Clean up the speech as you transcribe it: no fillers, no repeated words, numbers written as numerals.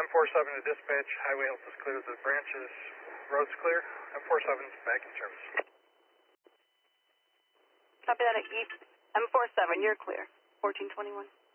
M47 to dispatch. Highway health is clear. The branches, road's clear. M47 is back in service. Copy that. M47, you're clear. 1421.